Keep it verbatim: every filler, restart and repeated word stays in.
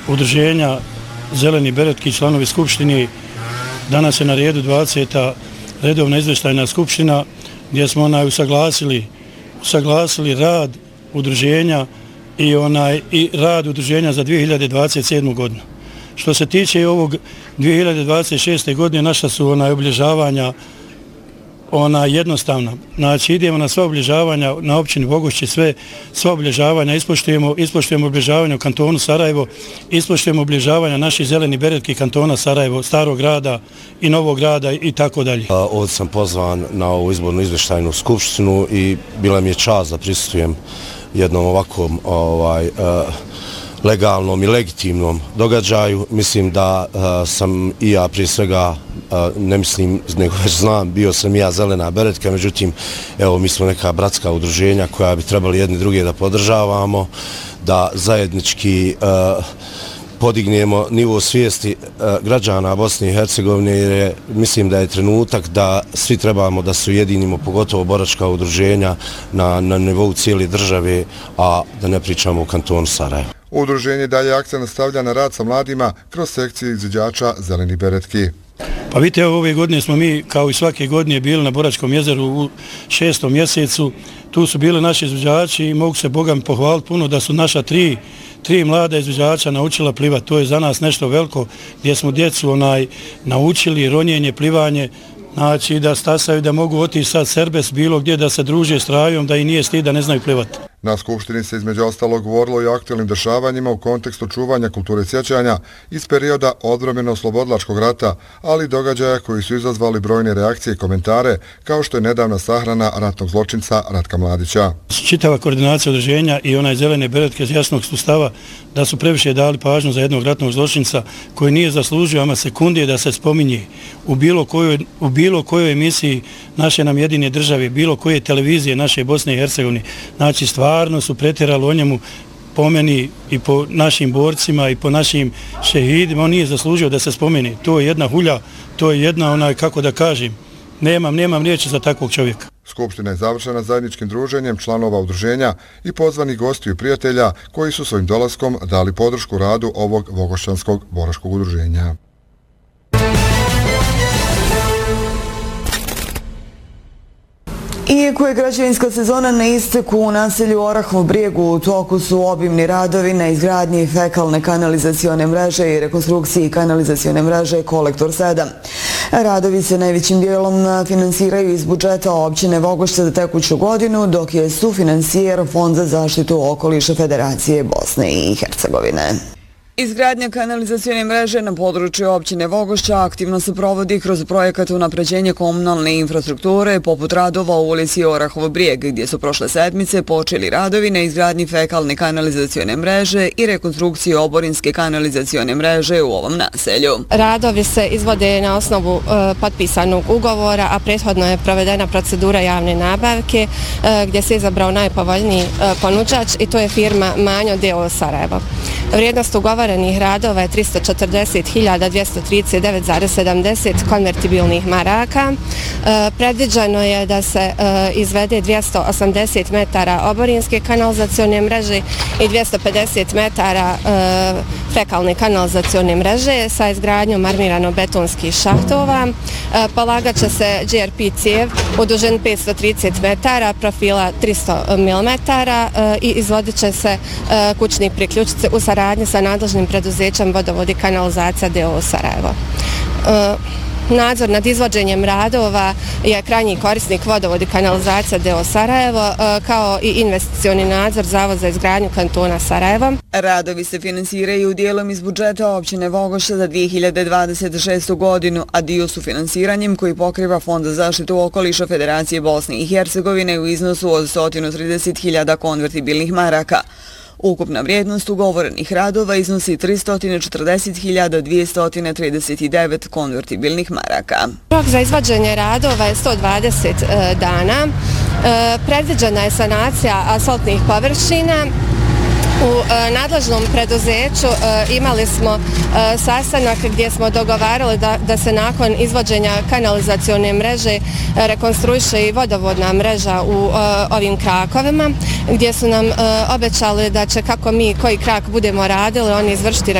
udruženja Zeleni beretki, članovi skupštine. Danas je na redu dvadeseta redovna izvještajna skupština gdje smo onaj usaglasili, usaglasili rad udruženja i, onaj, i rad udruženja za dvije hiljade dvadeset sedmu. godinu. Što se tiče ovog dvije hiljade dvadeset šeste. godine, naša su onaj obilježavanja ona jednostavna. Znači idemo na sva obilježavanja na općini Bogošći, sve sva obilježavanja ispoštujemo, ispoštujemo obilježavanje u kantonu Sarajevo, ispoštujemo obilježavanja naših zeleni beretki kantona Sarajevo, Starog grada i Novog grada i tako dalje. Ovdje sam pozvan na ovu izbornu izvještajnu skupštinu i bila mi je čast da prisustvujem jednom ovakvom ovaj, uh, legalnom i legitimnom događaju. Mislim da uh, sam i ja prije svega, uh, ne mislim, nego već znam, bio sam i ja zelena beretka, međutim, evo, mi smo neka bratska udruženja koja bi trebali jedni druge da podržavamo, da zajednički uh, podignemo nivo svijesti uh, građana Bosne i Hercegovine, jer je, mislim da je trenutak da svi trebamo da se ujedinimo, pogotovo boračka udruženja na, na nivou cijele države, a da ne pričamo o kantonu Sarajevo. Udruženje dalje akcent stavlja na rad sa mladima kroz sekcije izviđača Zeleni beretki. Pa vidite, evo, ove godine smo mi, kao i svake godine, bili na Boračkom jezeru u šestom mjesecu. Tu su bili naši izviđači i mogu se Boga mi pohvaliti puno da su naša tri, tri mlada izviđača naučila plivati. To je za nas nešto veliko, gdje smo djecu onaj, naučili ronjenje, plivanje, znači da stasaju, da mogu otići sad Serbes bilo gdje, da se druže s rajom, da i nije stid da ne znaju plivati. Na skupštini se između ostalog govorilo i o aktualnim dešavanjima u kontekstu čuvanja kulture sjećanja iz perioda odbrambeno-oslobodilačkog rata, ali i događaja koji su izazvali brojne reakcije i komentare, kao što je nedavna sahrana ratnog zločinca Ratka Mladića. Čitava koordinacija udruženja i onaj zelene beretke jasnog su stava da su previše dali pažnju za jednog ratnog zločinca koji nije zaslužio ama sekundije da se spominje u bilo kojoj, u bilo kojoj emisiji naše nam jedine države, bilo koje televizije naše Bosne i Hercegovine. Znači stvarno su pretjerali o njemu, po meni i po našim borcima i po našim šehidima. On nije zaslužio da se spomeni. To je jedna hulja, to je jedna onaj, kako da kažem, nemam, nemam riječi za takvog čovjeka. Skupština je završena zajedničkim druženjem članova udruženja i pozvanih gostiju i prijatelja koji su svojim dolaskom dali podršku radu ovog Vogošćanskog boračkog udruženja. Iako je građevinska sezona na isteku u naselju Orahov Brijegu, u toku su obimni radovi na izgradnji fekalne kanalizacione mreže i rekonstrukciji kanalizacione mreže Kolektor sedam. Radovi se najvećim dijelom finansiraju iz budžeta općine Vogošća za tekuću godinu, dok je sufinansijer Fond za zaštitu okoliša Federacije Bosne i Hercegovine. Izgradnja kanalizacione mreže na području općine Vogošća aktivno se provodi kroz projekat unapređenja komunalne infrastrukture poput radova u ulici Orahov Brijeg, gdje su prošle sedmice počeli radovi na izgradnji fekalne kanalizacione mreže i rekonstrukciji oborinske kanalizacione mreže u ovom naselju. Radovi se izvode na osnovu e, potpisanog ugovora, a prethodno je provedena procedura javne nabavke e, gdje se izabrao najpovoljniji e, ponuđač i to je firma Manjo d o o Sarajevo. Vrijednost ugovorenih radova je tristo četrdeset hiljada dvjesto trideset devet zarez sedamdeset konvertibilnih maraka. E, predviđeno je da se e, izvede dvjesto osamdeset metara oborinske kanalizacione mreže i dvjesto pedeset metara e, fekalne kanalizacione mreže sa izgradnjom armirano-betonskih šahtova. E, polagat će se G R P cijev u dužini petsto trideset metara, profila tristo milimetara e, i izvodit će se e, kućni priključice u saradnji sa nadležnim preduzećem Vodovod i kanalizacija d o o Sarajevo. E, Nadzor nad izvođenjem radova je krajnji korisnik Vodovod i kanalizacija d o o Sarajevo, kao i investicioni nadzor Zavod za izgradnju kantona Sarajevo. Radovi se finansiraju dijelom iz budžeta općine Vogošća za dvije hiljade dvadeset šestu. godinu, a dio su finansiranjem koji pokriva Fond za zaštitu okoliša Federacije Bosne i Hercegovine u iznosu od sto trideset hiljada konvertibilnih maraka. Ukupna vrijednost ugovorenih radova iznosi tristo četrdeset hiljada dvjesto trideset devet konvertibilnih maraka. Rok za izvođenje radova je sto dvadeset dana. Predviđena je sanacija asfaltnih površina. U e, nadležnom preduzeću e, imali smo e, sastanak gdje smo dogovarali da, da se nakon izvođenja kanalizacione mreže e, rekonstruiše i vodovodna mreža u e, ovim krakovima, gdje su nam e, obećali da će kako mi koji krak budemo radili, oni izvršiti